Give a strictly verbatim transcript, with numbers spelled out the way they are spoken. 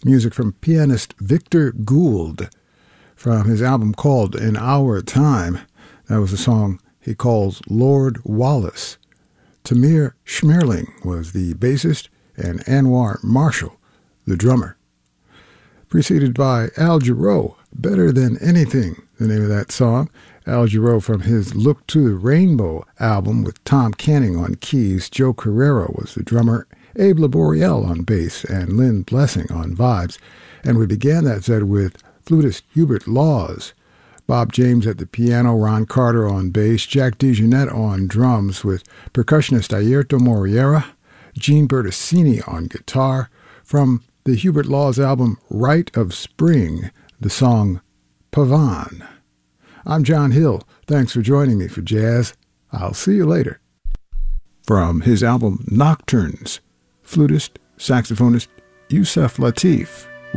Music from pianist Victor Gould from his album called In Our Time. That was a song he calls Lord Wallace. Tamir Schmerling was the bassist and Anwar Marshall the drummer. Preceded by Al Jarreau, Better Than Anything, the name of that song. Al Jarreau from his Look to the Rainbow album with Tom Canning on keys. Joe Carrero was the drummer, Abe Laboriel on bass, and Lynn Blessing on vibes. And we began that set with flutist Hubert Laws, Bob James at the piano, Ron Carter on bass, Jack DeJohnette on drums with percussionist Airto Moriera, Gene Bertassini on guitar. From the Hubert Laws album Rite of Spring, the song Pavan. I'm John Hill. Thanks for joining me for jazz. I'll see you later. From his album Nocturnes, flutist, saxophonist Yusef Lateef.